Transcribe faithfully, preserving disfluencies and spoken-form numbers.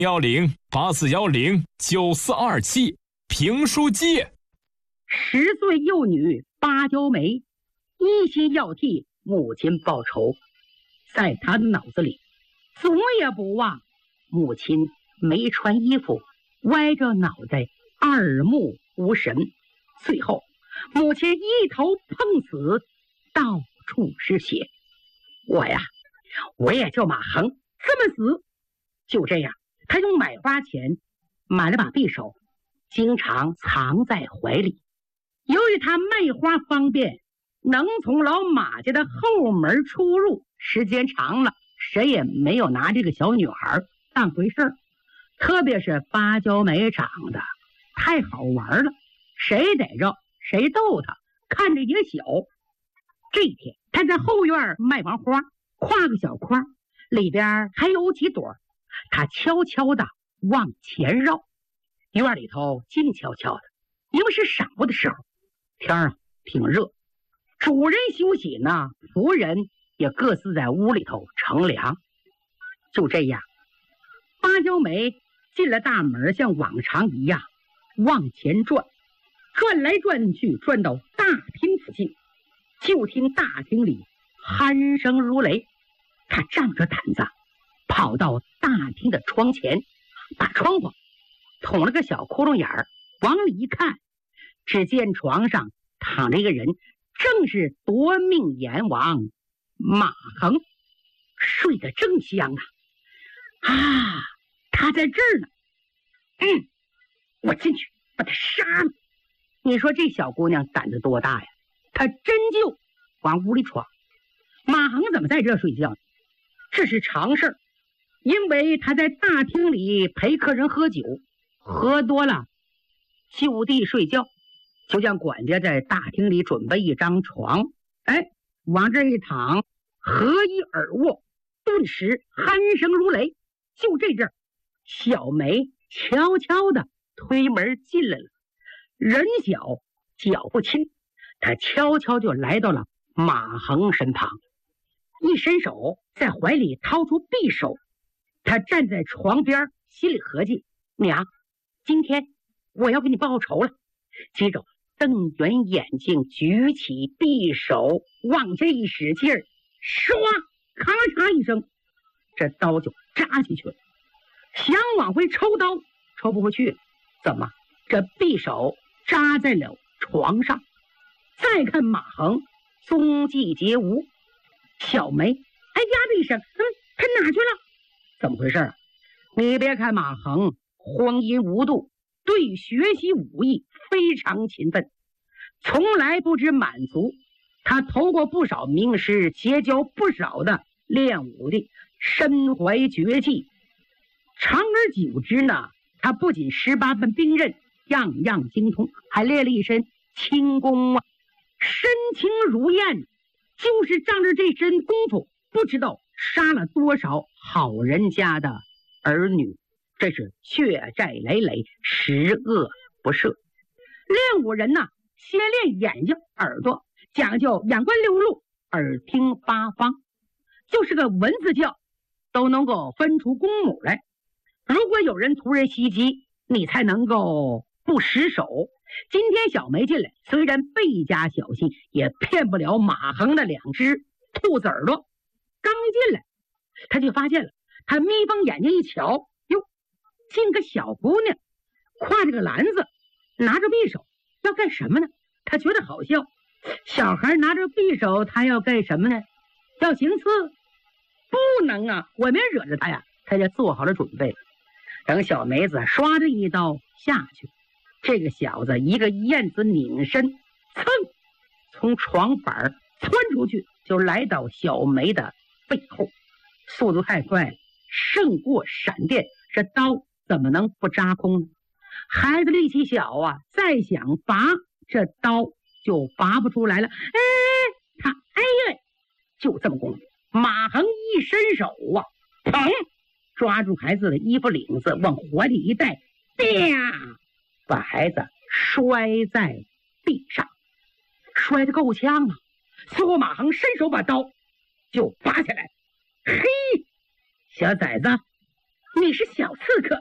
幺零八四幺零九四二七评书界。 十岁幼女芭蕉梅一心要替母亲报仇，在她脑子里总也不忘母亲没穿衣服，歪着脑袋，耳目无神，最后母亲一头碰死，到处是血。我呀，我也叫马恒这么死。就这样，他用买花钱买了把匕首，经常藏在怀里。由于他卖花方便，能从老马家的后门出入，时间长了，谁也没有拿这个小女孩当回事儿。特别是芭蕉梅长得太好玩了，谁逮着谁逗她，看着也小。这一天，他在后院卖完花，挎个小筐，里边还有几朵，他悄悄地往前绕。院里头静悄悄的，因为是晌午的时候，天啊挺热，主人休息呢，仆人也各自在屋里头乘凉。就这样，芭蕉梅进了大门，像往常一样往前转，转来转去，转到大厅附近，就听大厅里鼾声如雷。他仗着胆子跑到大厅的窗前，把窗户捅了个小窟窿眼儿，往里一看，只见床上躺着一个人，正是夺命阎王马恒，睡得正香啊！啊，他在这儿呢。嗯，我进去把他杀了。你说这小姑娘胆子多大呀？她真就往屋里闯。马恒怎么在这睡觉呢？这是常事儿，因为他在大厅里陪客人喝酒，喝多了就地睡觉，就让管家在大厅里准备一张床，哎，往这一躺，合衣而卧，顿时鼾声如雷。就这阵儿，小梅悄悄地推门进来了，人小脚不轻，她悄悄就来到了马恒身旁，一伸手在怀里掏出匕首。他站在床边，心里合计：娘，今天我要给你报仇了。接着瞪圆眼睛，举起匕首，往这一使劲儿，唰，咔嚓一声，这刀就扎进去了。想往回抽刀，抽不回去，怎么？这匕首扎在了床上。再看马恒，踪迹皆无。小梅哎呀的一声，嗯，他哪去了？怎么回事啊？你别看马恒荒淫无度，对学习武艺非常勤奋，从来不知满足。他投过不少名师，结交不少的练武的，身怀绝技。长而久之呢，他不仅十八般兵刃样样精通，还练了一身轻功啊，身轻如燕。就是仗着这身功夫，不知道杀了多少好人家的儿女，这是血债累累，十恶不赦。练武人呢，先练眼睛耳朵，讲究眼观六路，耳听八方，就是个蚊子叫都能够分出公母来。如果有人突然袭击，你才能够不失手。今天小梅进来，虽然倍加小心，也骗不了马恒的两只兔子耳朵。刚进来，他就发现了，他眯缝眼睛一瞧，哟，进个小姑娘，挎着个篮子，拿着匕首，要干什么呢？他觉得好笑。小孩拿着匕首，他要干什么呢？要行刺？不能啊，我没惹着他呀。他就做好了准备。等小梅子唰的一刀下去，这个小子一个燕子拧身，噌，从床板窜出去，就来到小梅的背后，速度太快了，胜过闪电。这刀怎么能不扎空呢？孩子力气小啊，再想拔，这刀就拔不出来了。哎，他哎呀，就这么功夫，马恒一伸手啊，砰，抓住孩子的衣服领子，往怀里一带，啪，把孩子摔在地上，摔得够呛啊！随后马恒伸手把刀就拔下来，嘿，小崽子， 你是小刺客。